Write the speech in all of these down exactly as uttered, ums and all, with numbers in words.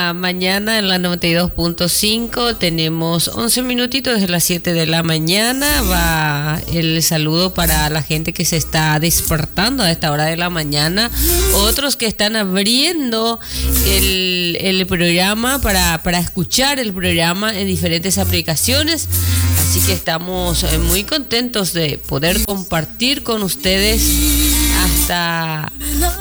la mañana en la noventa y dos punto cinco. Tenemos once minutitos desde las siete de la mañana. Va el saludo para la gente que se está despertando a esta hora de la mañana. Otros que están abriendo el, el programa para, para escuchar el programa en diferentes aplicaciones. Así que estamos muy contentos de poder compartir con ustedes hasta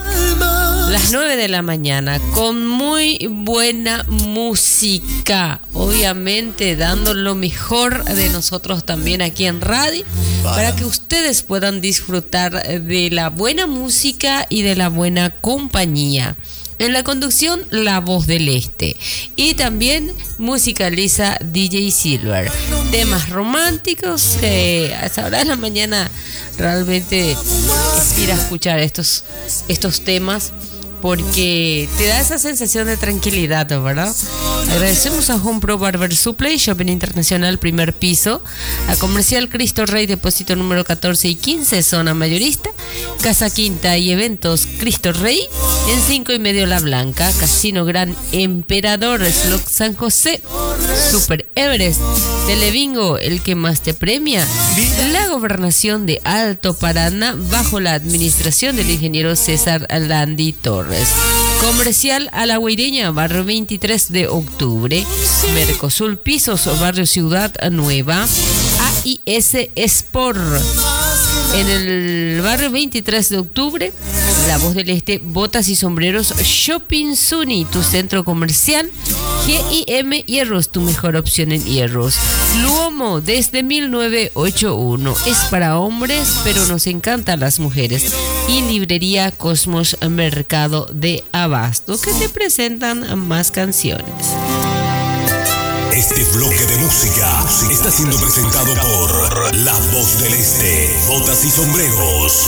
las nueve de la mañana con muy buena música, obviamente dando lo mejor de nosotros también aquí en radio para que ustedes puedan disfrutar de la buena música y de la buena compañía. En la conducción, La Voz del Este. Y también musicaliza D J Silver. Temas románticos que a esa hora de la mañana realmente inspira escuchar estos, estos temas, porque te da esa sensación de tranquilidad, ¿verdad? Agradecemos a Home Pro Barber Supply, Shopping Internacional, primer piso, a Comercial Cristo Rey, depósito número catorce y quince, zona mayorista, Casa Quinta y Eventos Cristo Rey, en cinco y medio La Blanca, Casino Gran Emperador, Slot San José, Super Everest, Telebingo, el que más te premia, la Gobernación de Alto Paraná, bajo la administración del ingeniero César Landi Torres. Comercial a la Guaireña, barrio veintitrés de octubre, Mercosul Pisos, barrio Ciudad Nueva, A I S Sport. En el barrio veintitrés de octubre, La Voz del Este, botas y sombreros, Shopping Suni, tu centro comercial, G I M Hierros, tu mejor opción en hierros. Luomo, desde mil novecientos ochenta y uno, es para hombres, pero nos encantan las mujeres. Y Librería Cosmos, Mercado de Abasto, que te presentan más canciones. Este bloque de música está siendo presentado por La Voz del Este, botas y sombreros.